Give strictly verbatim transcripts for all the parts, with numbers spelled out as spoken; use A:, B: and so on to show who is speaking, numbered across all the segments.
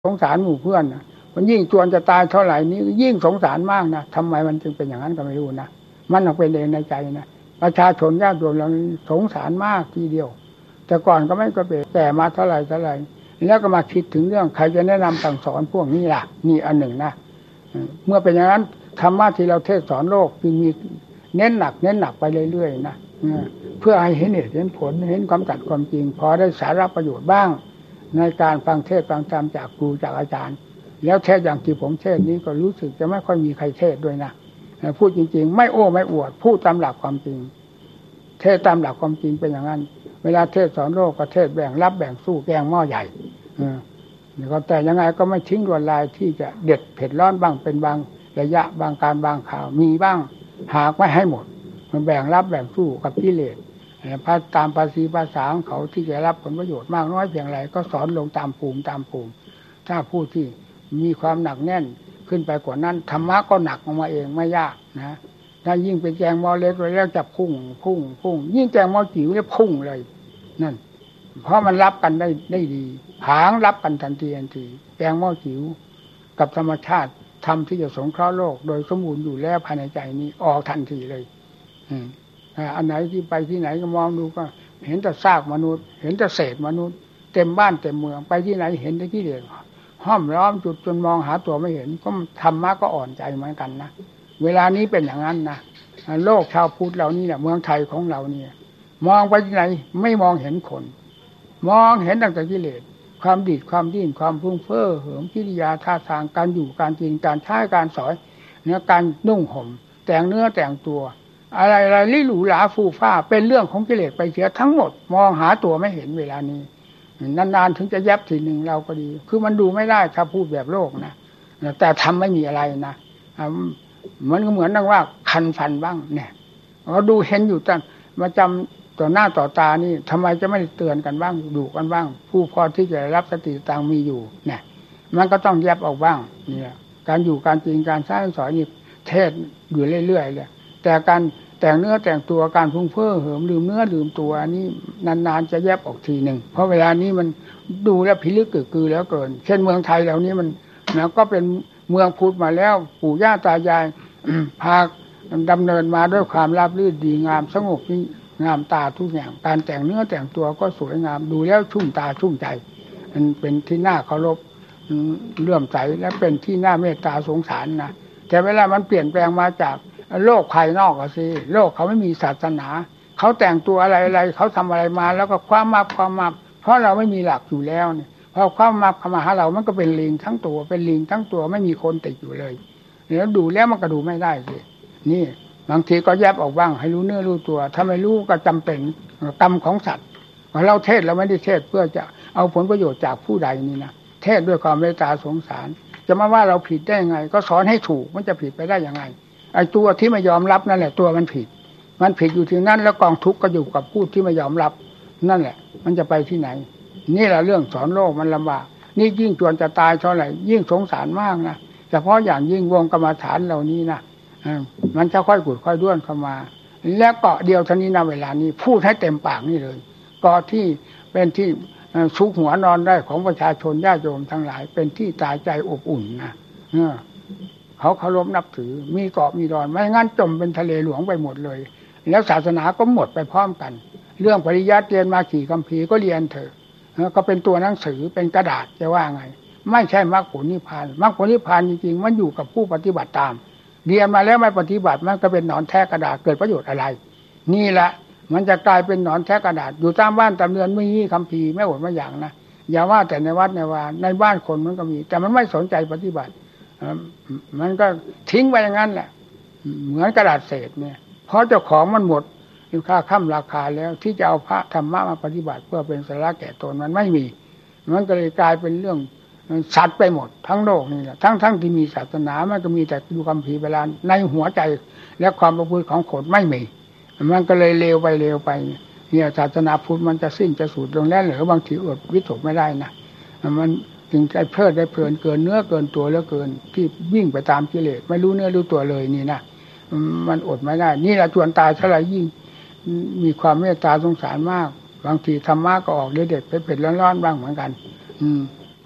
A: สงสารหมู่เพื่อนนะมันยิ่งจวนจะตายเท่าไหร่นี้ยิ่งสงสารมากนะทำไมมันจึงเป็นอย่างนั้นก็ไม่รู้นะมันเป็นเองในใจนะประชาชนญาติโยมเราสงสารมากทีเดียวแต่ก่อนก็ไม่ก็เป็นแต่มาเท่าไหร่เท่าไหร่แล้วก็มาคิดถึงเรื่องใครจะแนะนำสั่งสอนพวกนี้ล่ะนี่อันหนึ่งนะเมื่อเป็นอย่างนั้นธรรมะที่เราเทศสอนโลกจึงมีเน้นหนักเน้นหนักไปเรื่อยๆนะเพื่อให้เห็นเหตุเห็นผลเห็นความตัดความจริงพอได้สาระประโยชน์บ้างในการฟังเทศฟังธรรมจากครูจากอาจารย์แล้วเทศอย่างที่ผมเทศนี้ก็รู้สึกจะไม่ค่อยมีใครเทศด้วยนะพูดจริงๆไม่โอ้ไม่อวดพูดตามหลักความจริงเทศตามหลักความจริงเป็นอย่างนั้นเวลาเทศสอนโลกก็เทศแบ่งรับแบ่งสู้แกงหม้อใหญ่ก็แต่ยังไงก็ไม่ทิ้งลวดลายที่จะเด็ดเผ็ดร้อนบ้างเป็นบางระยะบางการบางข่าวมีบ้างหากไม่ให้หมดมันแบ่งรับแบ่งสู้กับกิเลสพาตามภาษีภาษาของเขาที่จะรับผลประโยชน์มากน้อยเพียงไรก็สอนลงตามภูมิตามภูมิถ้าผู้ที่มีความหนักแน่นขึ้นไปกว่านั้นธรรมะก็หนักออกมาเองไม่ยากนะถ้ายิ่งเป็นแจงมอเล็กไว้แล้วจะพุ่งพุ่งพุ่งยิ่งแจงมอจิ๋วเนี่ยพุ่งเลยนั่นเพราะมันรับกันได้ได้ดีหางรับกันทันทีทันทีแจงมอจิ๋วกับธรรมชาติทำที่จะสงเคราะห์โลกโดยสมบูรณ์อยู่แล้วภายในใจนี้ออกทันทีเลยอืมอันไหนที่ไปที่ไหนก็มองดูก็เห็นแต่ซากมนุษย์เห็นแต่เศษมนุษย์เต็มบ้านเต็มเมืองไปที่ไหนเห็นแต่ที่เดียวห้อมล้อมจุดจนมองหาตัวไม่เห็นก็ธรรมะก็อ่อนใจเหมือนกันนะเวลานี้เป็นอย่างนั้นนะโลกชาวพุทธเรานี่เนี่ยเมืองไทยของเราเนี่ยมองไปที่ไหนไม่มองเห็นคนมองเห็นตั้งแต่กิเลสความดีดความดิ้นความพุ่งเฟ้อเหิมกิริยาท่าทางการอยู่การกินการใช้การสอยเนื้อการนุ่งห่มแต่งเนื้อแต่งตัวอะไรอะไรลี่หรูหราฟูฟ้าเป็นเรื่องของกิเลสไปเสียทั้งหมดมองหาตัวไม่เห็นเวลานี้นานๆถึงจะแยบทีหนึ่งเราก็ดีคือมันดูไม่ได้ถ้าพูดแบบโลกนะแต่ทำไม่มีอะไรนะมันก็เหมือนนั่งว่าคันฟันบ้างเนี่ยเราดูเห็นอยู่ตั้งมาจำต่อหน้าต่อตานี่ทำไมจะไม่เตือนกันบ้างดูกันบ้างผู้พอที่จะรับสติต่างมีอยู่เนี่ยมันก็ต้องแยบออกบ้างเนี่ยการอยู่การจริงการสร้างสอนนี่เทศอยู่เรื่อยๆเลยแต่การแต่งเนื้อแต่งตัวการพุ่งเพ้อเหิมลืมเนื้อลืมตัวอันนี้นานๆจะแยบออกทีหนึ่งเพราะเวลานี้มันดูแล้วพิลึกกึกกือแล้วเกินเช่นเมืองไทยเหล่านี้มันนะก็เป็นเมืองพุทธมาแล้วปู่ย่าตายายพาดำเนินมาด้วยความราบรื่นดีงามสงบงามตาทุกอย่างการแต่งเนื้อแต่งตัวก็สวยงามดูแล้วชุ่มตาชุ่มใจมันเป็นที่น่าเคารพเลื่อมใสและเป็นที่น่าเมตตาสงสารนะแต่เวลามันเปลี่ยนแปลงมาจากโลกภายนอกก็สิโลกเขาไม่มีศาสนาเขาแต่งตัวอะไรอะไรเขาทำอะไรมาแล้วก็ความมาความมาเพราะเราไม่มีหลักอยู่แล้วเนี่ยพอความมาเข้ามาหาเรามันก็เป็นลิงทั้งตัวเป็นลิงทั้งตัวไม่มีคนติดอยู่เลยแล้วดูแล้วมันก็ดูไม่ได้สินี่บางทีก็แยบออกบ้างให้รู้เนื้อรู้ตัวถ้าไม่รู้ก็จำเป็นกรรมของสัตว์เราเทศเราไม่ได้เทศเพื่อจะเอาผลประโยชน์จากผู้ใดนี่นะเทศด้วยความเมตตาสงสารจะมาว่าเราผิดได้ยังไงก็สอนให้ถูกมันจะผิดไปได้ยังไงไอ้ตัวที่ไม่ยอมรับนั่นแหละตัวมันผิดมันผิดอยู่ที่นั่นแล้วกองทุกข์ก็อยู่กับผู้ที่ไม่ยอมรับนั่นแหละมันจะไปที่ไหนนี่แหละเรื่องสอนโลกมันลำบากนี่ยิ่งจวนจะตายเท่าไหร่ยิ่งสงสารมากนะเฉพาะอย่างยิ่งวงกรรมฐานเหล่านี้นะมันจะค่อยกุดค่อยด้วนเข้ามาแล้วเกาะเดียวเท่านี้นะเวลานี้พูดให้เต็มปากนี่เลยเกาะที่เป็นที่ซุกหัวนอนได้ของประชาชนญาติโยมทั้งหลายเป็นที่ตายใจอบอุ่นนะเขาเคารพนับถือมีเกาะมีดอนไม่งั้นจมเป็นทะเลหลวงไปหมดเลยแล้วศาสนาก็หมดไปพร้อมกันเรื่องปริยัติเรียนมากี่คัมภีร์ก็เรียนเถอะก็เป็นตัวหนังสือเป็นกระดาษจะว่าไงไม่ใช่มรรคผลนิพพานมรรคผลนิพพานจริงๆมันอยู่กับผู้ปฏิบัติตามเรียนมาแล้วไม่ปฏิบัติมันก็เป็นหนอนแท้กระดาษเกิดประโยชน์อะไรนี่แหละมันจะกลายเป็นหนอนแท้กระดาษอยู่ตามบ้านตามเรือนไม่มีคัมภีร์ไม่อดไม่อย่างนะอย่าว่าแต่ในวัดในวาในบ้านคนมันก็มีแต่มันไม่สนใจปฏิบัติมันก็ทิ้งไปอย่างนั้นแหละเหมือนกระดาษเศษเนี่ยเพราะเจ้าของมันหมดค่าค่ำราคาแล้วที่จะเอาพระธรรมะมาปฏิบัติเพื่อเป็นสาระแก่ตนมันไม่มีมันก็เลยกลายเป็นเรื่องสัตว์ไปหมดทั้งโลกนี่แหละทั้งทั้งที่มีศาสนามันก็มีแต่ดูคัมภีร์เวลาในหัวใจและความประพฤติของคนไม่มีมันก็เลยเลวไปเลวไปเนี่ยศาสนาพุทธมันจะสิ้นจะสูญลงแล้วหรือบางทีอดวิตกไม่ได้นะมันจึงได้เพลิดได้เพลินเกินเนื้อเกินตัวแล้วเกินที่วิ่งไปตามกิเลสไม่รู้เนื้อรู้ตัวเลยนี่นะมันอดไม่ได้นี่แหละจวนตายเท่าไหร่ยิ่งมีความเมตตาสงสารมากบางทีธรรมะก็ออกเด็ดๆเผ็ดๆร้อนๆบ้างเหมือนกันอืมพ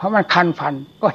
A: เพราะมันคันฟันก็